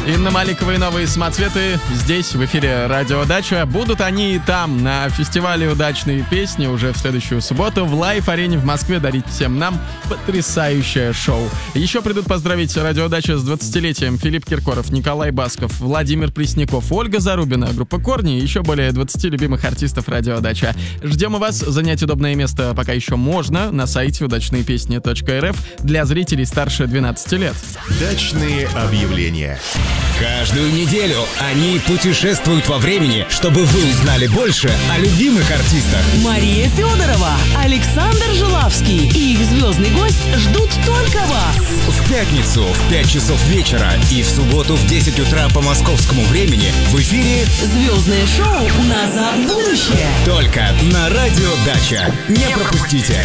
Инна Маликова и новые самоцветы здесь, в эфире Радио Дача. Будут они и там, на фестивале «Удачные песни» уже в следующую субботу в Лайф-арене в Москве дарить всем нам потрясающее шоу. Еще придут поздравить Радио Дача с 20-летием Филипп Киркоров, Николай Басков, Владимир Пресняков, Ольга Зарубина, группа «Корни» и еще более 20 любимых артистов Радио Дача. Ждем у вас. Занять удобное место пока еще можно на сайте удачныепесни.рф для зрителей старше 12 лет. Дачные объявления. Каждую неделю они путешествуют во времени, чтобы вы узнали больше о любимых артистах. Мария Федорова, Александр Жилавский и их звездный гость ждут только вас. В пятницу в 5 часов вечера и в субботу в 10 утра по московскому времени в эфире Звездное шоу «Назад в будущее». только на Радио Дача. Не пропустите.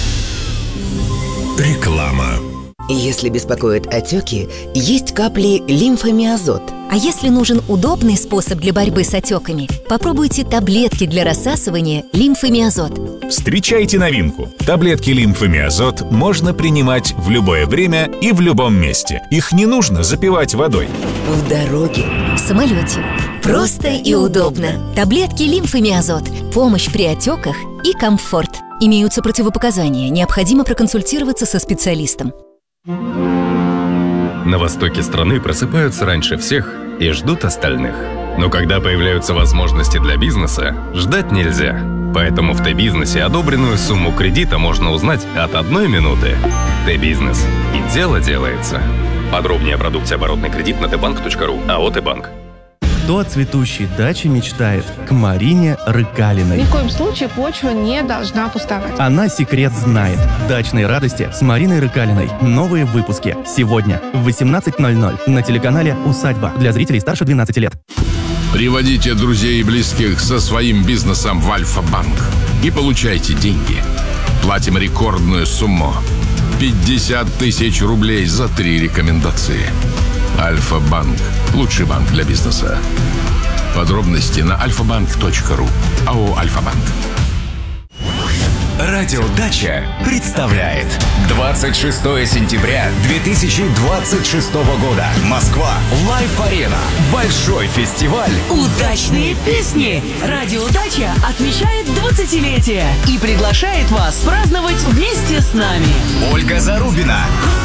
Реклама. Если беспокоят отеки, есть капли лимфомиазот. А если нужен удобный способ для борьбы с отеками, попробуйте таблетки для рассасывания лимфомиазот. Встречайте новинку. Таблетки лимфомиазот можно принимать в любое время и в любом месте. Их не нужно запивать водой. В дороге. В самолете. Просто и удобно. Таблетки лимфомиазот. Помощь при отеках и комфорт. Имеются противопоказания. Необходимо проконсультироваться со специалистом. На востоке страны просыпаются раньше всех и ждут остальных. Но когда появляются возможности для бизнеса, ждать нельзя. Поэтому в Т-бизнесе одобренную сумму кредита можно узнать от 1 минуты. Т-бизнес. И дело делается. Подробнее о продукте оборотный кредит на tbank.ru. АО «Т-банк». Кто о цветущей даче мечтает? К Марине Рыкалиной. Ни в коем случае почва не должна пустовать. Она секрет знает. Дачные радости с Мариной Рыкалиной. Новые выпуски сегодня в 18:00 на телеканале «Усадьба» для зрителей старше 12 лет. Приводите друзей и близких со своим бизнесом в Альфа-банк и получайте деньги. Платим рекордную сумму – 50 тысяч рублей за 3 рекомендации. Альфа-банк – лучший банк для бизнеса. Подробности на alfabank.ru. АО «Альфа-банк». Радио Дача представляет 26 сентября 2026 года. Москва. Лайф-арена. Большой фестиваль. Удачные песни. Радио Дача отмечает 20-летие и приглашает вас праздновать вместе с нами. Ольга Зарубина.